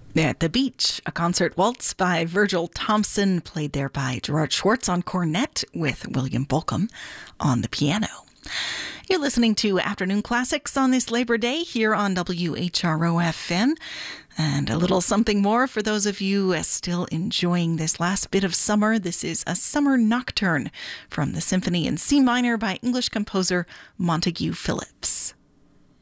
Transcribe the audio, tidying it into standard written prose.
At the Beach, a concert waltz by Virgil Thompson, played there by Gerard Schwartz on cornet with William Bolcom on the piano. You're listening to Afternoon Classics on this Labor Day here on WHRO-FM. And a little something more for those of you still enjoying this last bit of summer. This is a summer nocturne from the Symphony in C minor by English composer Montague Phillips.